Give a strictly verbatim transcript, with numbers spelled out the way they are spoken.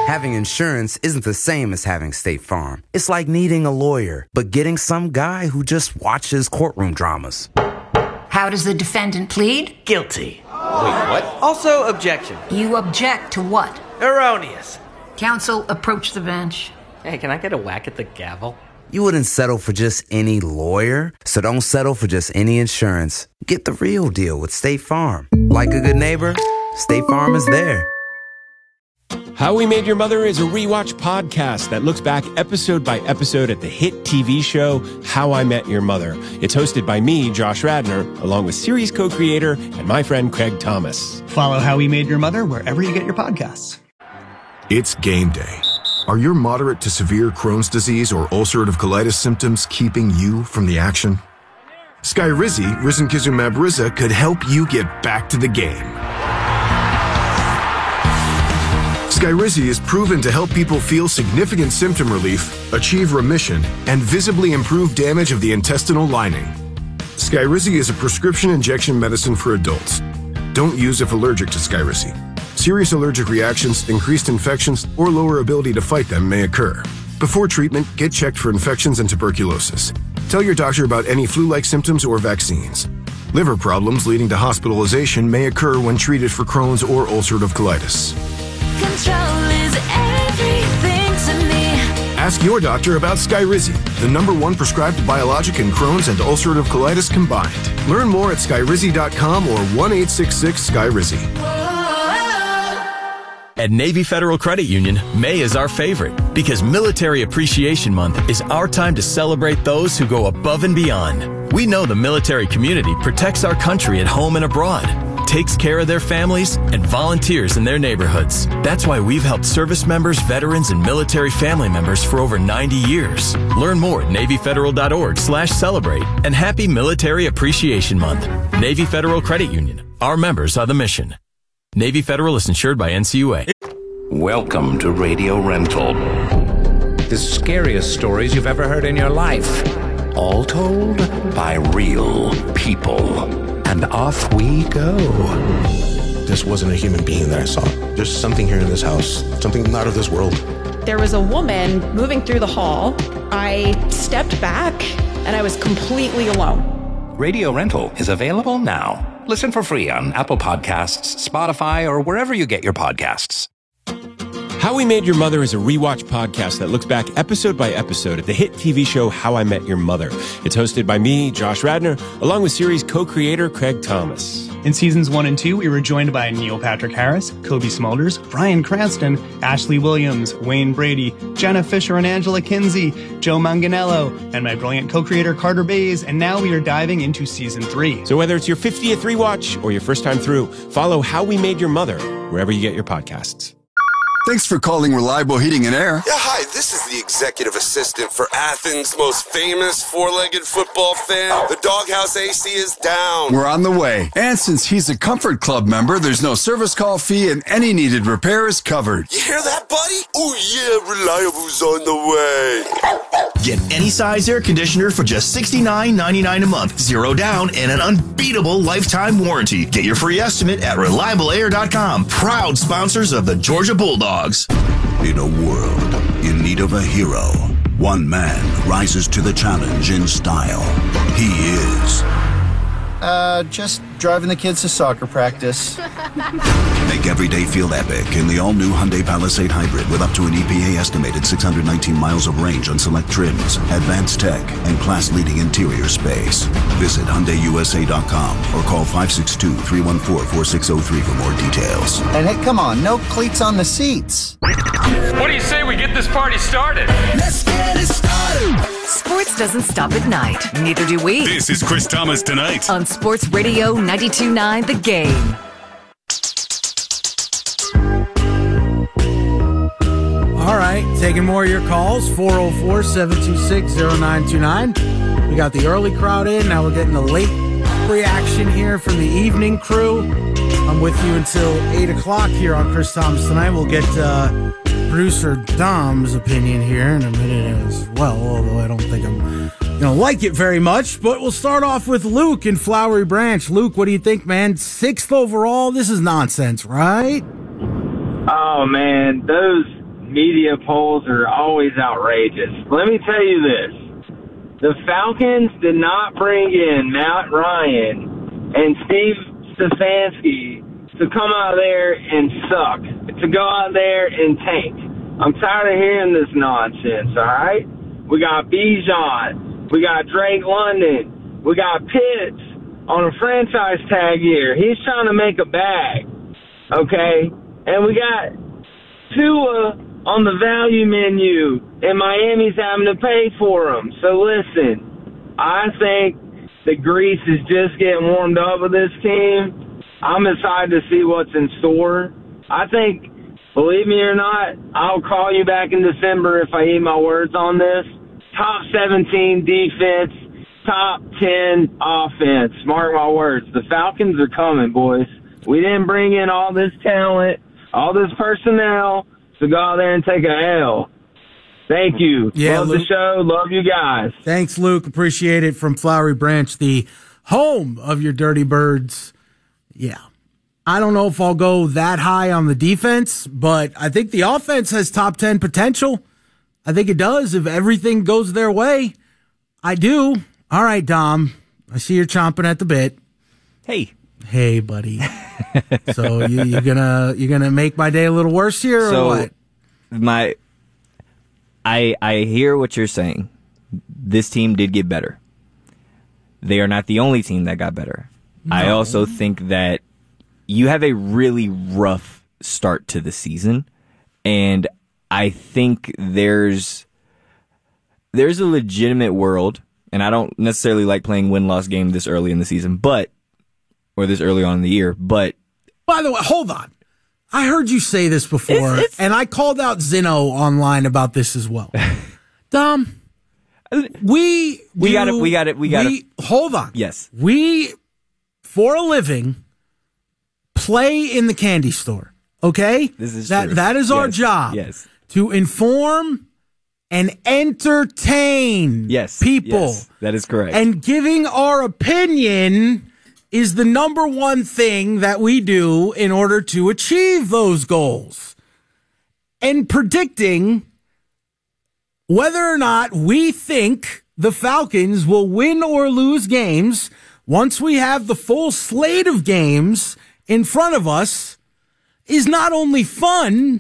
Having insurance isn't the same as having State Farm. It's like needing a lawyer, but getting some guy who just watches courtroom dramas. How does the defendant plead? Guilty. Wait, what? Also, objection. You object to what? Erroneous. Counsel, approach the bench. Hey, can I get a whack at the gavel? You wouldn't settle for just any lawyer, so don't settle for just any insurance. Get the real deal with State Farm. Like a good neighbor, State Farm is there. How We Made Your Mother is a rewatch podcast that looks back episode by episode at the hit T V show How I Met Your Mother. It's hosted by me, Josh Radnor, along with series co-creator and my friend Craig Thomas. Follow How We Made Your Mother wherever you get your podcasts. It's game day. Are your moderate to severe Crohn's disease or ulcerative colitis symptoms keeping you from the action? Skyrizi, risankizumab Riza, could help you get back to the game. Skyrizi is proven to help people feel significant symptom relief, achieve remission, and visibly improve damage of the intestinal lining. Skyrizi is a prescription injection medicine for adults. Don't use if allergic to Skyrizi. Serious allergic reactions, increased infections, or lower ability to fight them may occur. Before treatment, get checked for infections and tuberculosis. Tell your doctor about any flu-like symptoms or vaccines. Liver problems leading to hospitalization may occur when treated for Crohn's or ulcerative colitis. Control is everything to me. Ask your doctor about Skyrizi, the number one prescribed biologic in Crohn's and ulcerative colitis combined. Learn more at skyrizi dot com or one eight six six Skyrizi. At Navy Federal Credit Union, May is our favorite because Military Appreciation Month is our time to celebrate those who go above and beyond. We know the military community protects our country at home and abroad, takes care of their families, and volunteers in their neighborhoods. That's why we've helped service members, veterans, and military family members for over ninety years. Learn more at navy federal dot org slash celebrate and happy Military Appreciation Month. Navy Federal Credit Union. Our members are the mission. Navy Federal is insured by N C U A. Welcome to Radio Rental. The scariest stories you've ever heard in your life. All told by real people. And off we go. This wasn't a human being that I saw. There's something here in this house, something not of this world. There was a woman moving through the hall. I stepped back and I was completely alone. Radio Rental is available now. Listen for free on Apple Podcasts, Spotify, or wherever you get your podcasts. How We Made Your Mother is a rewatch podcast that looks back episode by episode at the hit T V show How I Met Your Mother. It's hosted by me, Josh Radnor, along with series co-creator Craig Thomas. In seasons one and two, we were joined by Neil Patrick Harris, Kobe Smulders, Bryan Cranston, Ashley Williams, Wayne Brady, Jenna Fisher and Angela Kinsey, Joe Manganiello, and my brilliant co-creator Carter Bays, and now we are diving into season three. So whether it's your fiftieth rewatch or your first time through, follow How We Made Your Mother wherever you get your podcasts. Thanks for calling Reliable Heating and Air. Yeah, hi, this is the executive assistant for Athens' most famous four-legged football fan. The Doghouse A C is down. We're on the way. And since he's a Comfort Club member, there's no service call fee and any needed repair is covered. You hear that, buddy? Oh, yeah, Reliable's on the way. Get any size air conditioner for just sixty-nine ninety-nine a month, zero down, and an unbeatable lifetime warranty. Get your free estimate at reliable air dot com. Proud sponsors of the Georgia Bulldogs. In a world in need of a hero, one man rises to the challenge in style. He is... Uh, just driving the kids to soccer practice. Make every day feel epic in the all-new Hyundai Palisade Hybrid with up to an E P A-estimated six hundred nineteen miles of range on select trims, advanced tech, and class-leading interior space. Visit Hyundai U S A dot com or call five six two, three one four, four six zero three for more details. And hey, come on, no cleats on the seats. What do you say we get this party started? Let's get it started. Sports doesn't stop at night. Neither do we. This is Chris Thomas Tonight. On Sports Radio ninety-two point nine The Game. All right, taking more of your calls, four oh four, seven two six, oh nine two nine. We got the early crowd in. Now we're getting the late reaction here from the evening crew. I'm with you until eight o'clock here on Chris Thomas Tonight. We'll get uh, producer Dom's opinion here in a minute as well, although I don't think I'm going to like it very much. But we'll start off with Luke in Flowery Branch. Luke, what do you think, man? Sixth overall? This is nonsense, right? Oh, man, those media polls are always outrageous. Let me tell you this. The Falcons did not bring in Matt Ryan and Steve Stefanski to come out there and suck, to go out there and tank. I'm tired of hearing this nonsense, all right? We got Bijan. We got Drake London. We got Pitts on a franchise tag year. He's trying to make a bag, okay? And we got Tua on the value menu, and Miami's having to pay for him. So listen, I think the grease is just getting warmed up with this team. I'm excited to see what's in store. I think, believe me or not, I'll call you back in December if I eat my words on this. Top seventeen defense, top ten offense. Mark my words. The Falcons are coming, boys. We didn't bring in all this talent, all this personnel to go out there and take a L. Thank you. Yeah, love Luke. the show. Love you guys. Thanks, Luke. Appreciate it from Flowery Branch, the home of your Dirty Birds. Yeah. I don't know if I'll go that high on the defense, but I think the offense has top ten potential. I think it does if everything goes their way. I do. All right, Dom. I see you're chomping at the bit. Hey. Hey, buddy. So you, you're gonna you're gonna make my day a little worse here, or So, what? My, I I hear what you're saying. This team did get better. They are not the only team that got better. No. I also think that you have a really rough start to the season, and I think there's there's a legitimate world, and I don't necessarily like playing win-loss game this early in the season, but or this early on in the year, but By the way, hold on. I heard you say this before, It's- it's- and I called out Zinno online about this as well. Dom, we We do- got it, we got it, we got it. Hold on. Yes. We, for a living, play in the candy store. Okay, This is that true. that is our Yes, job. yes. To inform and entertain. Yes, people. yes, that is correct. And giving our opinion is the number one thing that we do in order to achieve those goals. And predicting whether or not we think the Falcons will win or lose games once we have the full slate of games in front of us is not only fun,